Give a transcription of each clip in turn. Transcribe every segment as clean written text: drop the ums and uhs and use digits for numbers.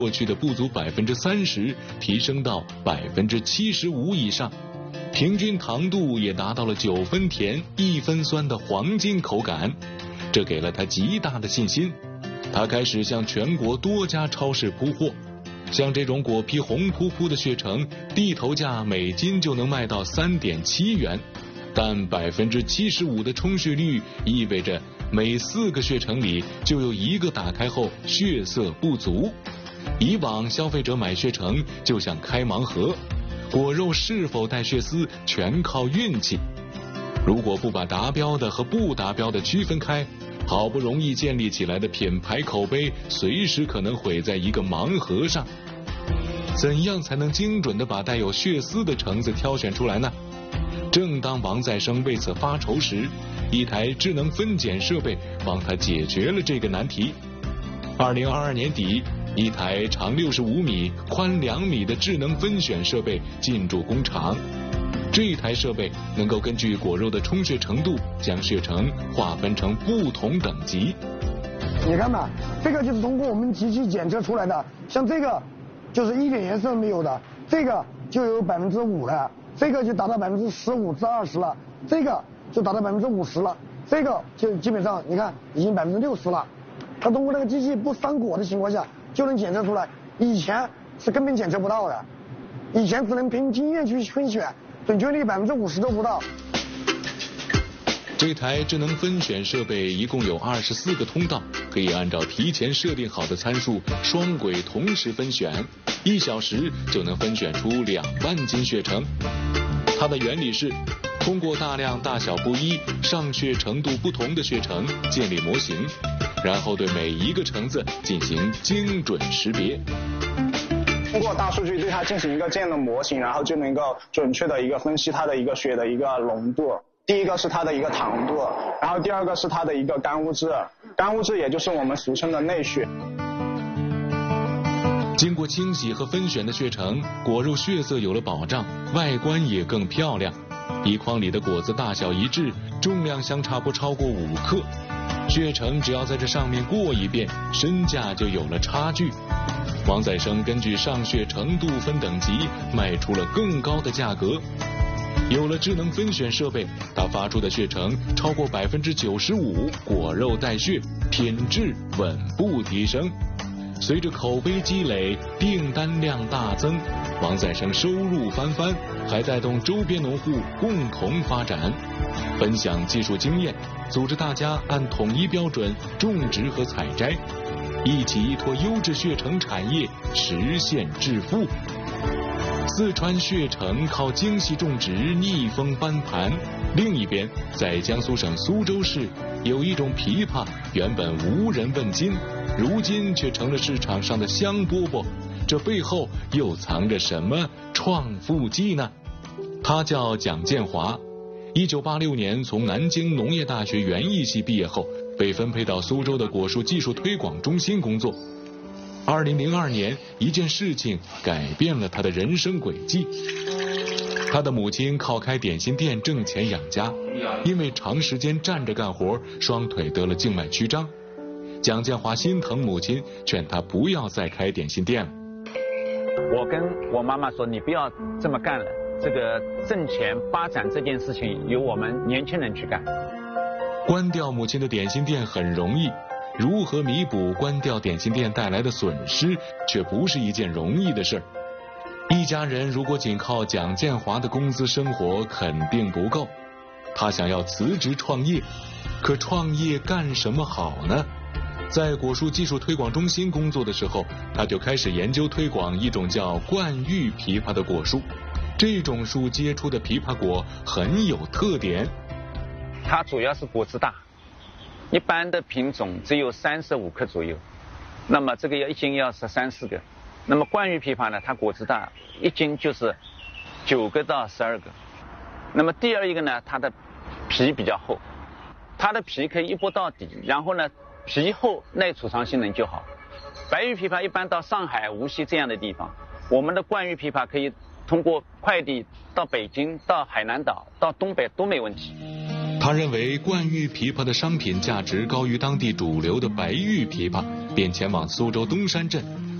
过去的不足30%提升到75%以上，平均糖度也达到了9分甜1分酸的黄金口感，这给了他极大的信心。他开始向全国多家超市铺货，像这种果皮红扑扑的血橙，地头价每斤就能卖到3.7元，但75%的充血率意味着每4个血橙里就有1个打开后血色不足。以往消费者买血橙就像开盲盒，果肉是否带血丝全靠运气。如果不把达标的和不达标的区分开，好不容易建立起来的品牌口碑随时可能毁在一个盲盒上。怎样才能精准地把带有血丝的橙子挑选出来呢？正当王再生为此发愁时，一台智能分拣设备帮他解决了这个难题。2022年底，一台长65米、宽2米的智能分选设备进驻工厂。这台设备能够根据果肉的充血程度，将血橙划分成不同等级。 你看嘛，这个就是通过我们机器检测出来的，像这个就是一点颜色没有的，这个就有5%了，这个就达到15%至20%了，这个就达到50%了，这个就基本上你看已经60%了。它通过那个机器不伤果的情况下就能检测出来，以前是根本检测不到的，以前只能凭经验去分选，准确率50%都不到。 这台智能分选设备一共有24个通道，可以按照提前设定好的参数双轨同时分选，1小时就能分选出2万斤血橙。它的原理是通过大量大小不一、上血程度不同的血橙建立模型，然后对每一个橙子进行精准识别。 通过大数据对它进行一个这样的模型，然后就能够准确的一个分析它的一个血的一个浓度。第一个是它的一个糖度，然后第二个是它的一个干物质，干物质也就是我们俗称的内血。 经过清洗和分选的血橙，果肉血色有了保障，外观也更漂亮。一筐里的果子大小一致，重量相差不超过5克。血橙只要在这上面过一遍，身价就有了差距。王再生根据上血程度分等级，卖出了更高的价格。有了智能分选设备，他发出的血橙超过95%，果肉带血，品质稳步提升。随着口碑积累，订单量大增，王再生收入翻番，还带动周边农户共同发展，分享技术经验，组织大家按统一标准种植和采摘，一起依托优质血橙产业实现致富。四川血橙靠精细种植逆风翻盘。另一边，在江苏省苏州市，有一种枇杷原本无人问津，如今却成了市场上的香饽饽。这背后又藏着什么创富计呢？他叫蒋建华，1986年从南京农业大学园艺系毕业后，被分配到苏州的果树技术推广中心工作。2002年，一件事情改变了他的人生轨迹。他的母亲靠开点心店挣钱养家，因为长时间站着干活，双腿得了静脉曲张。蒋建华心疼母亲，劝他不要再开点心店了。 我跟我妈妈说，你不要这么干了，这个挣钱发展这件事情由我们年轻人去干。 关掉母亲的点心店很容易，如何弥补关掉点心店带来的损失，却不是一件容易的事儿。一家人如果仅靠蒋建华的工资生活，肯定不够。他想要辞职创业，可创业干什么好呢？在果树技术推广中心工作的时候，他就开始研究推广一种叫冠玉枇杷的果树。这种树结出的枇杷果很有特点， 它主要是果子大，一般的品种只有35克左右，那么这个一斤要是3-4个。那么冠玉枇杷呢，它果子大，一斤就是9个到12个。那么第二一个呢，它的皮比较厚，它的皮可以一剥到底，然后呢皮厚耐储藏性能就好。白玉枇杷一般到上海、无锡这样的地方，我们的冠玉枇杷可以通过快递到北京、到海南岛、到东北都没问题。 他认为冠玉枇杷的商品价值高于当地主流的白玉枇杷，便前往苏州东山镇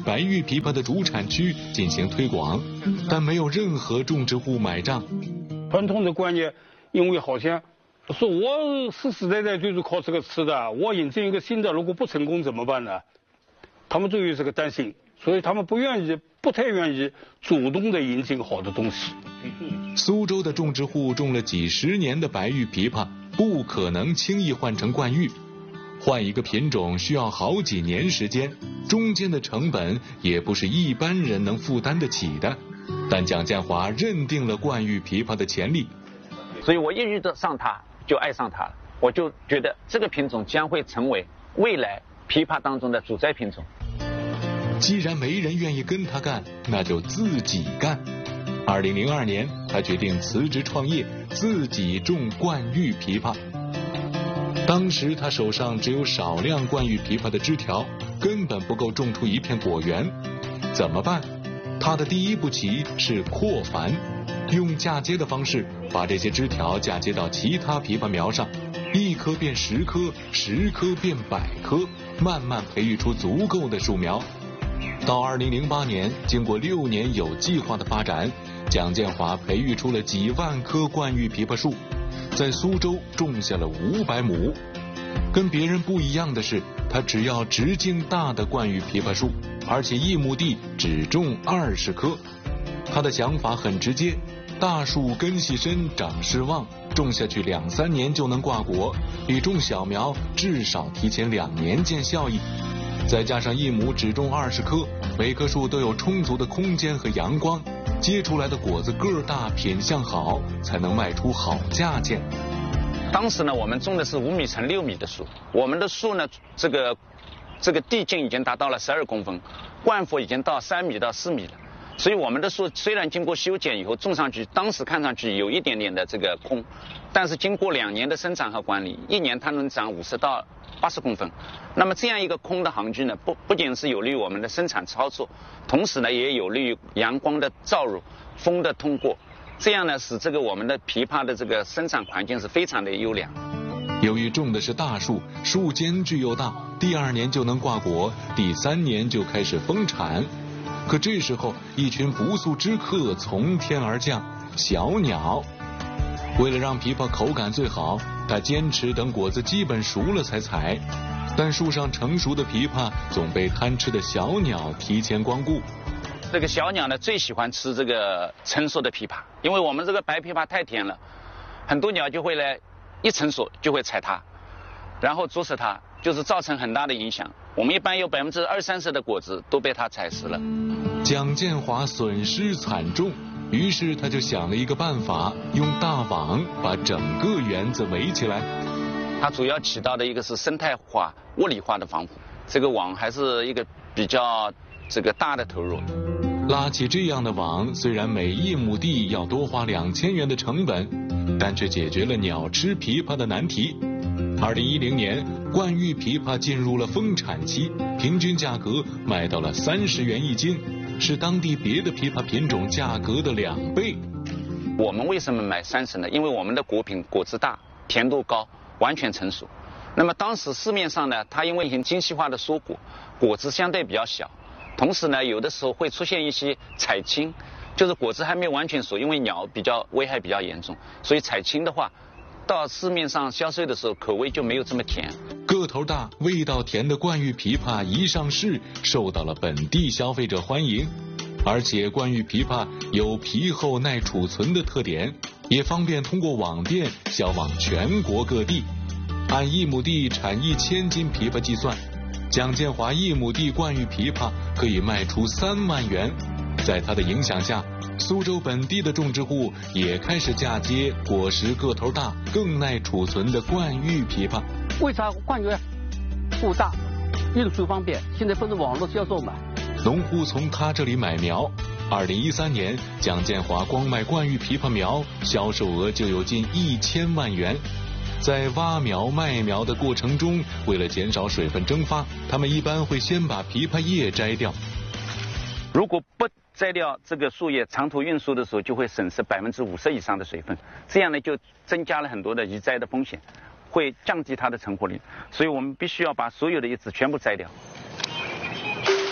白玉枇杷的主产区进行推广，但没有任何种植户买账。 传统的观念，因为好像说我世世代代就是靠这个吃的，我引进一个新的，如果不成功怎么办呢？他们都有这个担心，所以他们不太愿意主动的引进好的东西。 苏州的种植户种了几十年的白玉枇杷，不可能轻易换成冠玉，换一个品种需要好几年时间，中间的成本也不是一般人能负担得起的。但蒋建华认定了冠玉枇杷的潜力， 所以我一遇到上它就爱上它了，我就觉得这个品种将会成为未来枇杷当中的主宰品种。 既然没人愿意跟他干，那就自己干。2002年，他决定辞职创业，自己种冠玉枇杷。当时他手上只有少量冠玉枇杷的枝条，根本不够种出一片果园。怎么办？他的第一步棋是扩繁，用嫁接的方式把这些枝条嫁接到其他枇杷苗上，1棵变10棵，10棵变100棵，慢慢培育出足够的树苗。到2008年，经过6年有计划的发展，蒋建华培育出了几万棵冠玉枇杷树，在苏州种下了500亩。跟别人不一样的是，他只要直径大的冠玉枇杷树，而且1亩地只种20棵。他的想法很直接，大树根系深，长势旺，种下去2、3年就能挂果，比种小苗至少提前2年见效益。再加上1亩只种20棵，每棵树都有充足的空间和阳光，结出来的果子个儿大，品相好，才能卖出好价钱。 当时呢，我们种的是5米乘6米的树，我们的树呢，这个地径已经达到了12公分，冠幅已经到3米到4米了。所以我们的树虽然经过修剪以后种上去，当时看上去有一点点的这个空，但是经过2年的生长和管理，1年它能长50到80公分。那么这样一个空的行距呢，不仅是有利于我们的生产操作，同时呢也有利于阳光的照入、风的通过，这样呢使这个我们的枇杷的这个生长环境是非常的优良。 由于种的是大树，树间距又大，第2年就能挂果，第3年就开始丰产。可这时候，一群不速之客从天而降，小鸟。为了让枇杷口感最好，他坚持等果子基本熟了才采，但树上成熟的枇杷总被贪吃的小鸟提前光顾。 这个小鸟呢最喜欢吃这个成熟的枇杷，因为我们这个白枇杷太甜了，很多鸟就会来一成熟就会采它，然后啄食它，就是造成很大的影响。我们一般有20-30%的果子都被它采食了。 蒋建华损失惨重，于是他就想了一个办法，用大网把整个园子围起来。 它主要起到的一个是生态化、物理化的防护，这个网还是一个比较这个大的投入。 拉起这样的网，虽然每1亩地要多花2000元的成本，但却解决了鸟吃枇杷的难题。2010年，冠玉枇杷进入了丰产期，平均价格卖到了30元1斤，是当地别的枇杷品种价格的2倍。 我们为什么买30呢？因为我们的果品果子大，甜度高，完全成熟。那么当时市面上呢，它因为已经精细化的蔬果，果子相对比较小，同时呢，有的时候会出现一些采青，就是果子还没有完全熟，因为鸟危害比较严重，所以采青的话，到市面上销售的时候，口味就没有这么甜。 个头大、味道甜的冠玉枇杷一上市，受到了本地消费者欢迎。而且冠玉枇杷有皮厚耐储存的特点，也方便通过网店销往全国各地。按1亩地产1000斤枇杷计算，蒋建华1亩地冠玉枇杷可以卖出3万元。在他的影响下，苏州本地的种植户也开始嫁接果实个头大、更耐储存的冠玉枇杷。 为啥冠玉不大，运输方便，现在不是网络销售嘛？ 农户从他这里买苗。2013年，蒋建华光卖冠玉枇杷苗销售额就有近1000万元。在挖苗卖苗的过程中，为了减少水分蒸发，他们一般会先把枇杷叶摘掉。 如果不摘掉这个树叶，长途运输的时候就会损失50%以上的水分，这样呢就增加了很多的移栽的风险，会降低它的成活率，所以我们必须要把所有的叶子全部摘掉。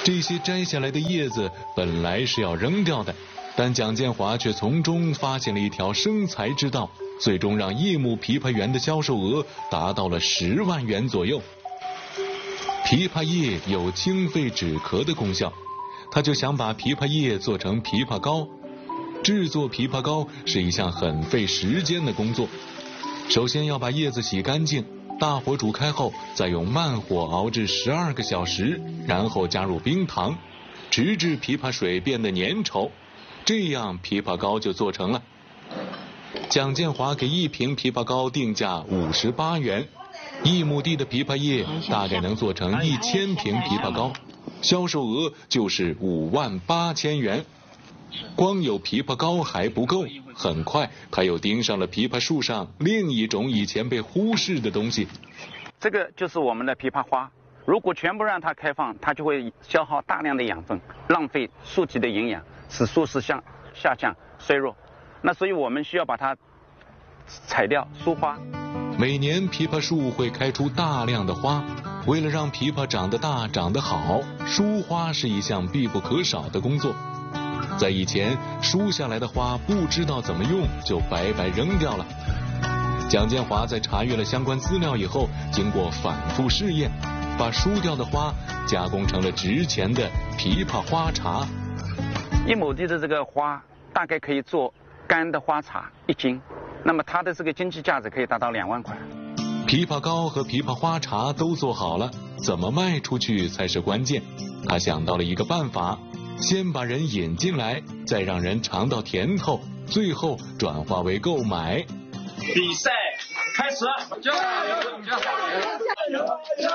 这些摘下来的叶子本来是要扔掉的，但蒋建华却从中发现了一条生财之道，最终让叶木枇杷园的销售额达到了10万元左右。枇杷叶有清肺止咳的功效，他就想把枇杷叶做成枇杷膏。制作枇杷膏是一项很费时间的工作，首先要把叶子洗干净，大火煮开后，再用慢火熬制12个小时，然后加入冰糖，直至枇杷水变得粘稠，这样枇杷膏就做成了。蒋建华给1瓶枇杷膏定价58元，1亩地的枇杷叶大概能做成1000瓶枇杷膏，销售额就是58000元。光有枇杷膏还不够，很快他又盯上了枇杷树上另一种以前被忽视的东西。 这个就是我们的枇杷花，如果全部让它开放，它就会消耗大量的养分，浪费树体的营养，使树势下降衰弱。那所以我们需要把它采掉疏花。 每年枇杷树会开出大量的花，为了让枇杷长得大长得好，疏花是一项必不可少的工作。在以前，疏下来的花不知道怎么用，就白白扔掉了。蒋建华在查阅了相关资料以后，经过反复试验，把疏掉的花加工成了值钱的枇杷花茶。 1亩地的这个花大概可以做干的花茶1斤，那么它的这个经济价值可以达到2万块。 枇杷膏和枇杷花茶都做好了，怎么卖出去才是关键。他想到了一个办法，先把人引进来，再让人尝到甜头，最后转化为购买。 比赛开始！加油！加油！加油！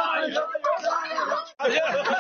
加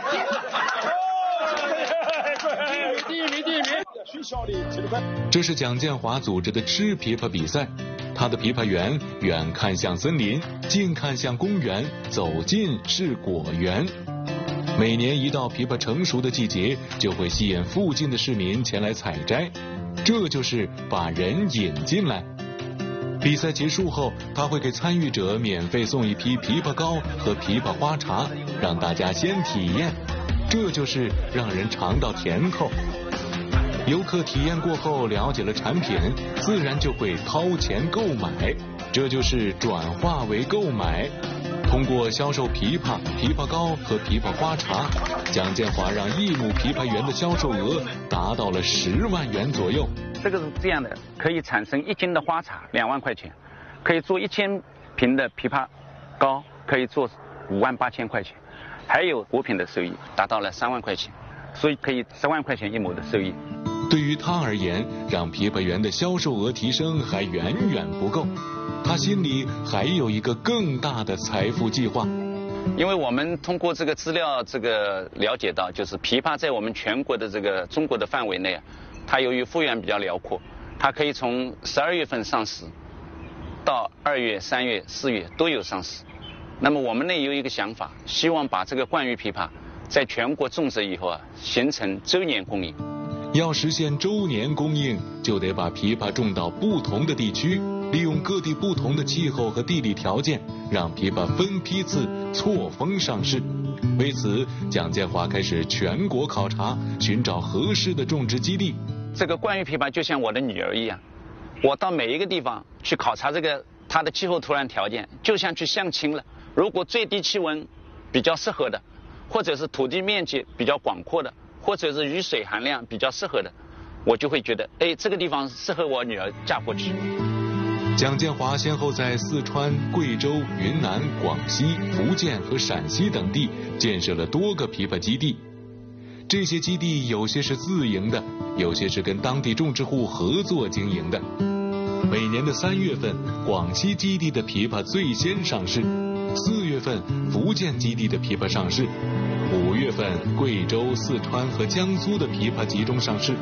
油！第一名！ 这是蒋建华组织的吃枇杷比赛，他的枇杷园远看像森林，近看像公园，走近是果园。每年一到枇杷成熟的季节，就会吸引附近的市民前来采摘，这就是把人引进来。比赛结束后，他会给参与者免费送一批枇杷膏和枇杷花茶，让大家先体验，这就是让人尝到甜头。游客体验过后了解了产品，自然就会掏钱购买，这就是转化为购买。通过销售枇杷膏和枇杷花茶，蒋建华让1亩枇杷园的销售额达到了10万元左右。 这个是这样的，可以产生1斤的花茶2万块钱，可以做1000瓶的枇杷膏，可以做58000块钱，还有果品的收益达到了3万块钱，所以可以10万块钱1亩的收益。 对于他而言，让枇杷园的销售额提升还远远不够，他心里还有一个更大的财富计划。 因为我们通过这个资料了解到，就是枇杷在我们全国的中国的范围内，它由于幅员比较辽阔，它可以从12月份上市到2月、3月、4月都有上市。那么我们呢有一个想法，希望把这个冠玉枇杷在全国种植以后形成周年供应。 要实现周年供应，就得把枇杷种到不同的地区，利用各地不同的气候和地理条件，让枇杷分批次错峰上市。为此，蒋建华开始全国考察，寻找合适的种植基地。 这个冠玉枇杷就像我的女儿一样，我到每一个地方去考察它的气候土壤条件，就像去相亲了。如果最低气温比较适合的，或者是土地面积比较广阔的，或者是雨水含量比较适合的，我就会觉得，这个地方适合我女儿嫁过去。 蒋建华先后在四川、贵州、云南、广西、福建和陕西等地建设了多个枇杷基地。这些基地有些是自营的，有些是跟当地种植户合作经营的。每年的3月份，广西基地的枇杷最先上市；4月份，福建基地的枇杷上市；5月份，贵州、四川和江苏的枇杷集中上市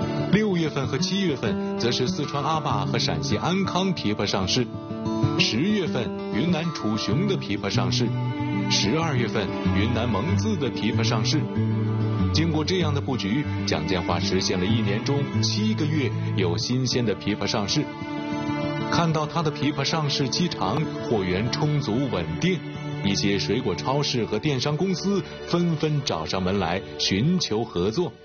；6月份和7月份，则是四川阿坝和陕西安康枇杷上市；10月份，云南楚雄的枇杷上市；12月份，云南蒙自的枇杷上市。经过这样的布局，蒋建华实现了1年中7个月有新鲜的枇杷上市。 看到他的枇杷上市期长，货源充足稳定， 一些水果超市和电商公司纷纷找上门来寻求合作。